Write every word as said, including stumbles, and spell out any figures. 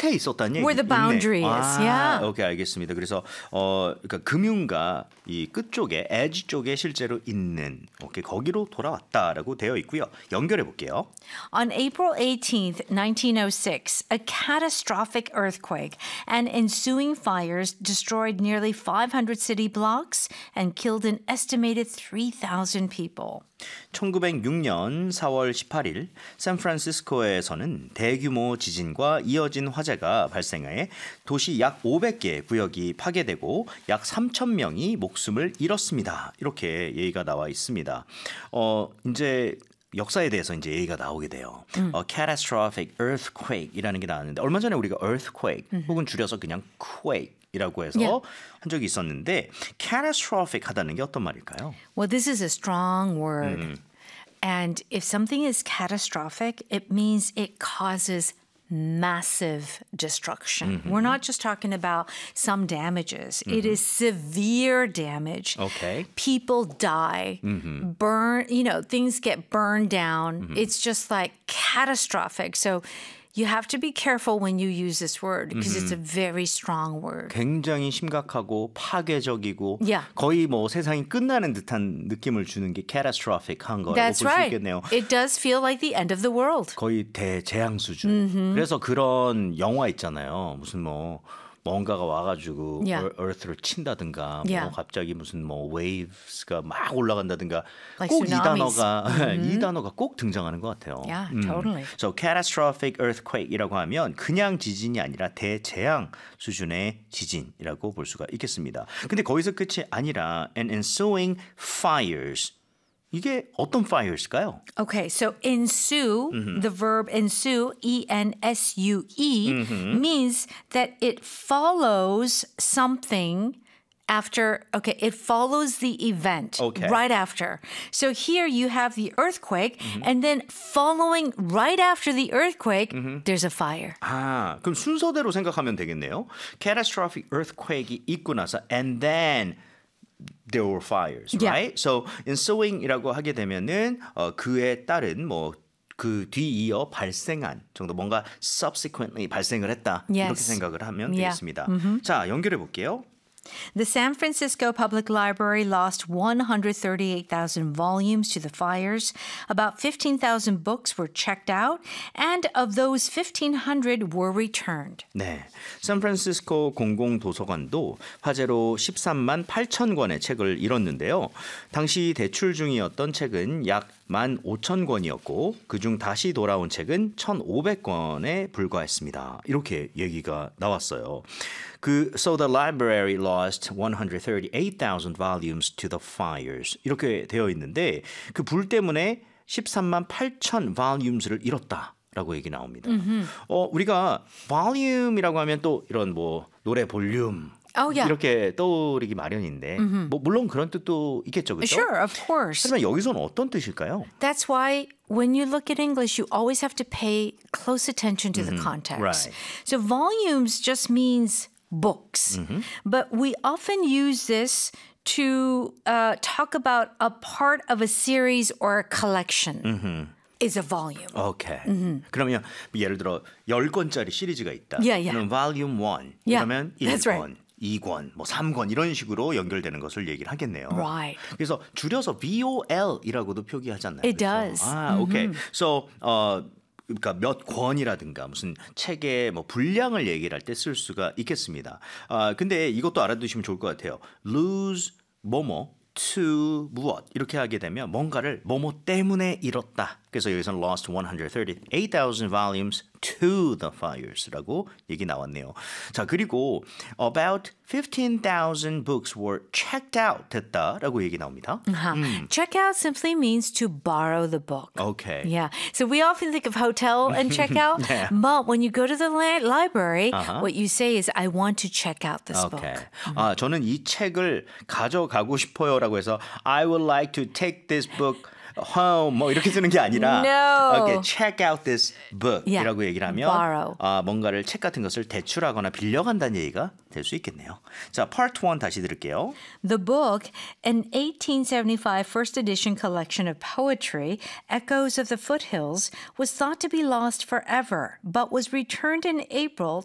끝에 있었다는 얘기. Where the boundary 있네. is. 아, Yeah. 오케이, 알겠습니다. 그래서 어, 그러니까 금융가 이 끝쪽에 edge 쪽에 실제로 있는 오케이, 거기로 돌아왔다라고 되어 있고요. 연결해 볼게요. On April eighteenth, nineteen oh six, a catastrophic earthquake and ensuing fires destroyed nearly five hundred city blocks and killed an estimated three thousand people. 천구백육 년 사월 십팔일 샌프란시스코에서는 대규모 지진과 이어진 화재가 발생해 도시 약 오백 개 구역이 파괴되고 약 삼천 명이 목숨을 잃었습니다. 이렇게 얘기가 나와 있습니다. 어, 이제 역사에 대해서 이제 얘기가 나오게 돼요. 음. 어, catastrophic earthquake이라는 게 나왔는데 얼마 전에 우리가 earthquake 음. 혹은 줄여서 그냥 quake 이라고 해서 yeah. 한 적이 있었는데 catastrophic 하다는 게 어떤 말일까요? Well, this is a strong word. 음. And if something is catastrophic, it means it causes massive destruction. Mm-hmm. We're not just talking about some damages. Mm-hmm. It is severe damage. Okay. People die. Mm-hmm. Burn, you know, things get burned down. Mm-hmm. It's just like catastrophic. So you have to be careful when you use this word because mm-hmm. it's a very strong word. 굉장히 심각하고 파괴적이고 yeah. 거의 뭐 세상이 끝나는 듯한 느낌을 주는 게 catastropic한 거라고 That's 볼 수 right. 있겠네요. It does feel like the end of the world. 거의 대재앙 수준. Mm-hmm. 그래서 그런 영화 있잖아요. 무슨 뭐 뭔가가 와가지고 yeah. earth를 친다든가 yeah. 뭐 갑자기 무슨 뭐 waves가 막 올라간다든가 like 꼭 이 tsunamis. 단어가 mm-hmm. 이 단어가 꼭 등장하는 것 같아요. Yeah, 음. totally. So catastrophic earthquake이라고 하면 그냥 지진이 아니라 대재앙 수준의 지진이라고 볼 수가 있겠습니다. 근데 거기서 끝이 아니라 and ensuing fires. 이게 어떤 fires일까요? Okay, so ensue, mm-hmm. the verb ensue, E N S U E, mm-hmm. means that it follows something after, okay, it follows the event okay. right after. So here you have the earthquake, mm-hmm. and then following right after the earthquake, mm-hmm. there's a fire. 아, 그럼 순서대로 생각하면 되겠네요. Catastrophic earthquake이 있고 나서 and then there were fires, yeah. right? So ensuing이라고 하게 되면은 어, 그에 따른 뭐 그 뒤이어 발생한 정도 뭔가 subsequently 발생을 했다 yes. 이렇게 생각을 하면 yeah. 되겠습니다. Mm-hmm. 자, 연결해 볼게요. The San Francisco Public Library lost one hundred thirty-eight thousand volumes to the fires. About fifteen thousand books were checked out, and of those fifteen hundred were returned. 네, 샌프란시스코 공공도서관도 화재로 십삼만 팔천 권의 책을 잃었는데요. 당시 대출 중이었던 책은 약 만 오천 권이었고 그중 다시 돌아온 책은 천오백 권에 불과했습니다. 이렇게 얘기가 나왔어요. 그 So the library lost one hundred thirty-eight thousand volumes to the fires. 이렇게 되어 있는데 그 불 때문에 십삼만 팔천 volumes를 잃었다. 라고 얘기 나옵니다. Mm-hmm. 어, 우리가 volume이라고 하면 또 이런 뭐 노래 볼륨 Oh, yeah. 이렇게 떠오르기 마련인데 mm-hmm. 뭐 물론 그런 뜻도 있겠죠, 그렇죠? Sure, of course. 하지만 여기서는 어떤 뜻일까요? That's why when you look at English, you always have to pay close attention to mm-hmm. the context. Right. So volumes just means books, mm-hmm. but we often use this to uh, talk about a part of a series or a collection. Mm-hmm. is a volume. 오케이. Mm-hmm. 그러면 예를 들어 열 권짜리 시리즈가 있다. Yeah, yeah. 그럼 volume one. Yeah, 그러면 that's 일 권, right. 이 권, 뭐 삼 권 이런 식으로 연결되는 것을 얘기를 하겠네요. Right. 그래서 줄여서 vol이라고도 표기하잖아요. It 그렇죠? does. 아, 오케이. Mm-hmm. So 어 그러니까 몇 권이라든가 무슨 책의 뭐 분량을 얘기를 할 때 쓸 수가 있겠습니다. 아, 근데 이것도 알아두시면 좋을 것 같아요. lose 뭐뭐 to 무엇 이렇게 하게 되면 뭔가를 뭐뭐 때문에 잃었다. 그래서 여기서는 lost one hundred thirty-eight thousand volumes to the fires라고 얘기 나왔네요. 자, 그리고 about fifteen thousand books were checked out 됐다라고 얘기 나옵니다. Uh-huh. 음. Check out simply means to borrow the book. Okay. Yeah. So we often think of hotel and check out, yeah. but when you go to the li- library, uh-huh. what you say is, I want to check out this okay. book. 아, 저는 이 책을 가져가고 싶어요라고 해서 I would like to take this book home 뭐 이렇게 쓰는 게 아니라 No. okay, check out this book Yeah. 이라고 얘기를 하면 Borrow. 아, 뭔가를 책 같은 것을 대출하거나 빌려간다는 얘기가 될 수 있겠네요. 자, part one 다시 들을게요. The book, an eighteen seventy-five first edition collection of poetry, Echoes of the Foothills, was thought to be lost forever, but was returned in April